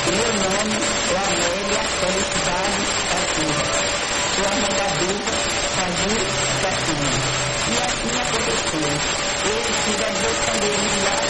O meu nome é Amélia Felicidade Catinha. Sou a mãe da Duda, Fazil Catinha. E assim aconteceu. Eu tive a 2 pandemias lá